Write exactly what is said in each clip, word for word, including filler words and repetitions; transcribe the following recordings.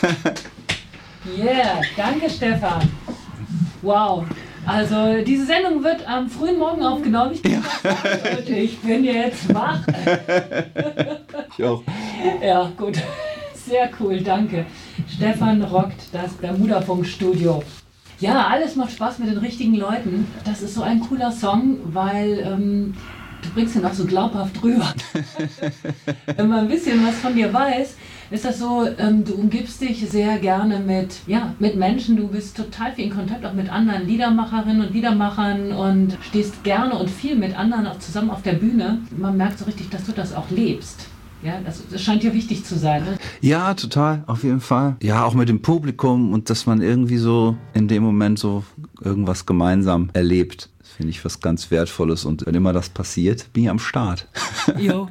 Yeah, danke Stefan. Wow. Also diese Sendung wird am frühen Morgen aufgenommen. Ich bin, ja. Und ich bin jetzt wach. Ich auch. Ja, gut. Sehr cool, danke. Stefan rockt das Bermuda-Funk-Studio. Ja, alles macht Spaß mit den richtigen Leuten. Das ist so ein cooler Song, weil ähm, du bringst ihn auch so glaubhaft rüber. Wenn man ein bisschen was von dir weiß, ist das so, ähm, du umgibst dich sehr gerne mit, ja, mit Menschen, du bist total viel in Kontakt auch mit anderen Liedermacherinnen und Liedermachern und stehst gerne und viel mit anderen auch zusammen auf der Bühne. Man merkt so richtig, dass du das auch lebst. Ja, das, das scheint dir wichtig zu sein. Ne? Ja, total, auf jeden Fall. Ja, auch mit dem Publikum und dass man irgendwie so in dem Moment so irgendwas gemeinsam erlebt. Das finde ich was ganz Wertvolles und wenn immer das passiert, bin ich am Start. Jo.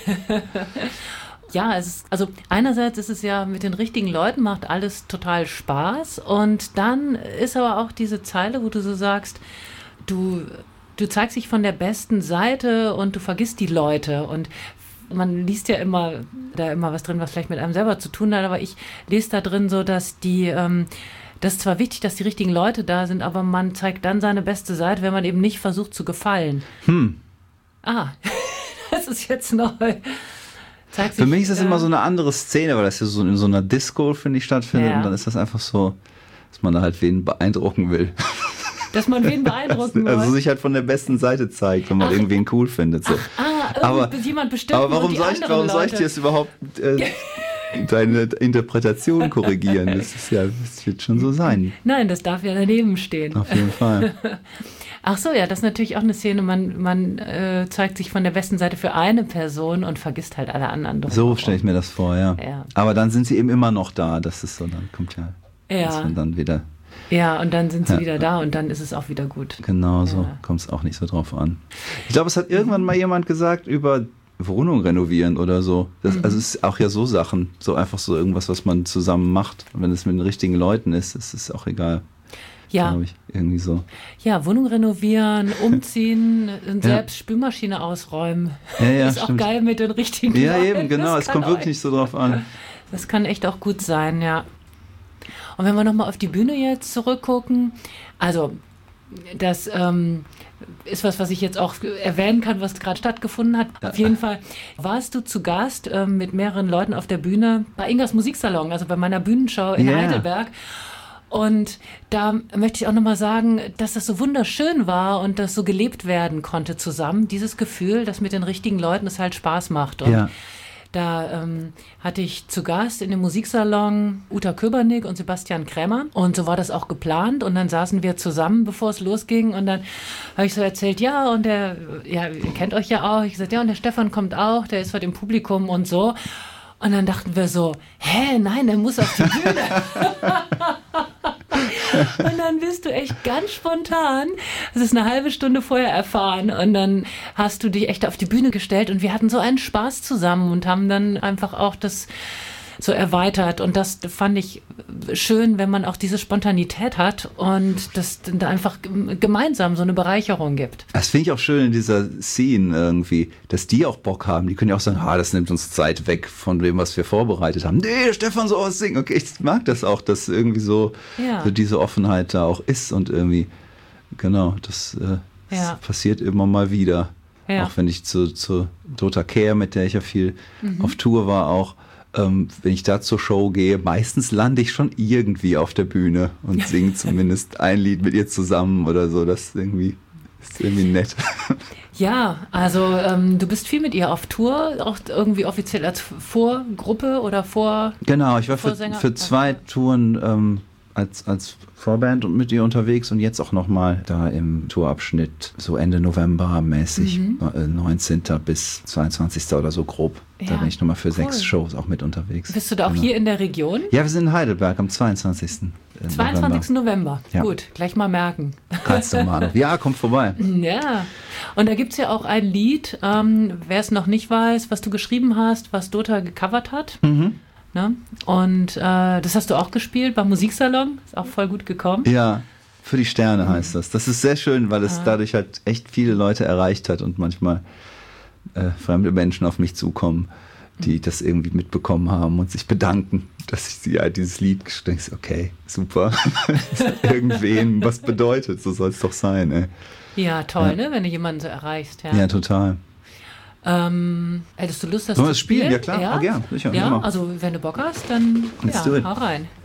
Ja, es ist, also einerseits ist es ja mit den richtigen Leuten macht alles total Spaß und dann ist aber auch diese Zeile, wo du so sagst, du, du zeigst dich von der besten Seite und du vergisst die Leute und man liest ja immer da immer was drin, was vielleicht mit einem selber zu tun hat, aber ich lese da drin so, dass die, ähm, das ist zwar wichtig, dass die richtigen Leute da sind, aber man zeigt dann seine beste Seite, wenn man eben nicht versucht zu gefallen. Hm. Ah, das ist jetzt neu. Zeigt Für sich, mich ist das äh, immer so eine andere Szene, weil das ja so in so einer Disco, finde ich, stattfindet Ja. und dann ist das einfach so, dass man da halt wen beeindrucken will. Dass man wen beeindrucken Also will. sich halt von der besten Seite zeigt, wenn man Ach. irgendwen cool findet. So. Ah, Aber- jemand bestimmt. Aber warum und die soll ich, anderen warum soll ich dir Leute. jetzt überhaupt äh, deine Interpretation korrigieren? Das ist ja, das wird schon so sein. Nein, das darf ja daneben stehen. Auf jeden Fall. Ach so, ja, das ist natürlich auch eine Szene, man, man äh, zeigt sich von der besten Seite für eine Person und vergisst halt alle anderen. So drumherum. stelle ich mir das vor, ja. Ja. Aber dann sind sie eben immer noch da. Das ist so, dann kommt ja, dass Ja, man dann wieder, ja, und dann sind sie Ja. wieder da und dann ist es auch wieder gut. genau so, Ja. kommt es auch nicht so drauf an. Ich glaube, es hat irgendwann mal jemand gesagt über Wohnung renovieren oder so. Das, Mhm. Also es ist auch ja so Sachen, so einfach so irgendwas, was man zusammen macht. Und wenn es mit den richtigen Leuten ist, ist es auch egal. Ja, Glaube ich, irgendwie so. ja, Wohnung renovieren, umziehen, und Ja. selbst Spülmaschine ausräumen. Ja, ja, ist auch stimmt. geil mit den richtigen Ja, Leuten. eben, genau. Das Es kann kommt auch wirklich nicht so drauf an. echt- Das kann echt auch gut sein, ja. Und wenn wir nochmal auf die Bühne jetzt zurückgucken, also das ähm, ist was, was ich jetzt auch erwähnen kann, was gerade stattgefunden hat. Ja. Auf jeden Fall warst du zu Gast ähm, mit mehreren Leuten auf der Bühne bei Ingas Musiksalon, also bei meiner Bühnenshow in Ja. Heidelberg. Und da möchte ich auch nochmal sagen, dass das so wunderschön war und das so gelebt werden konnte zusammen. Dieses Gefühl, dass mit den richtigen Leuten es halt Spaß macht. Und Ja. da ähm, hatte ich zu Gast in dem Musiksalon Uta Köbernick und Sebastian Krämer. Und so war das auch geplant. Und dann saßen wir zusammen, bevor es losging. Und dann habe ich so erzählt, ja, und der, ja, ihr kennt euch ja auch. Ich gesagt, ja, und der Stefan kommt auch, der ist vor dem Publikum und so. Und dann dachten wir so, hä, nein, der muss auf die Bühne. Und dann bist du echt ganz spontan, das ist eine halbe Stunde vorher erfahren und dann hast du dich echt auf die Bühne gestellt und wir hatten so einen Spaß zusammen und haben dann einfach auch das so erweitert und das fand ich schön, wenn man auch diese Spontanität hat und das dann da einfach gemeinsam so eine Bereicherung gibt. Das finde ich auch schön in dieser Scene irgendwie, dass die auch Bock haben. Die können ja auch sagen, ah, das nimmt uns Zeit weg von dem, was wir vorbereitet haben. Nee, Stefan soll was singen. Okay, ich mag das auch, dass irgendwie so, Ja. so diese Offenheit da auch ist und irgendwie, genau, das, äh, das Ja. passiert immer mal wieder. Ja. Auch wenn ich zu, zu Dota Kehr, mit der ich ja viel Mhm. auf Tour war, auch ähm, wenn ich da zur Show gehe, meistens lande ich schon irgendwie auf der Bühne und singe zumindest ein Lied mit ihr zusammen oder so. Das ist irgendwie, ist irgendwie nett. Ja, also ähm, du bist viel mit ihr auf Tour, auch irgendwie offiziell als Vorgruppe oder vor... Genau, ich war für, Vorsänger? für zwei Touren ähm, als, als Vorband und mit ihr unterwegs und jetzt auch nochmal da im Tourabschnitt, so Ende November mäßig, Mhm. äh, neunzehnten bis zweiundzwanzigsten oder so grob. Da Ja, bin ich nochmal für cool. sechs Shows auch mit unterwegs. Bist du da auch Genau. hier in der Region? Ja, wir sind in Heidelberg am zweiundzwanzigsten zweiundzwanzigsten November. Ja. Gut, gleich mal merken. November. Ja, kommt vorbei. Ja, und da gibt es ja auch ein Lied, ähm, wer es noch nicht weiß, was du geschrieben hast, was Dota gecovert hat. Mhm. Ne? Und äh, das hast du auch gespielt beim Musiksalon, ist auch voll gut gekommen. Ja, für die Sterne heißt das. Das ist sehr schön, weil es Ah. dadurch halt echt viele Leute erreicht hat und manchmal äh, fremde Menschen auf mich zukommen, die das irgendwie mitbekommen haben und sich bedanken, dass ich sie halt dieses Lied gestellt habe. Okay, super. Irgendwen was bedeutet, so soll es doch sein. Ey. Ja, toll, Ja. ne? Wenn du jemanden so erreichst. Ja, Ja, total. Ähm, hättest du Lust, das Sollen wir zu das spielen? spielen? Ja, klar. Ja, Oh, gern. Sicher, ja immer. also wenn du Bock hast, dann Let's ja, do it. hau rein.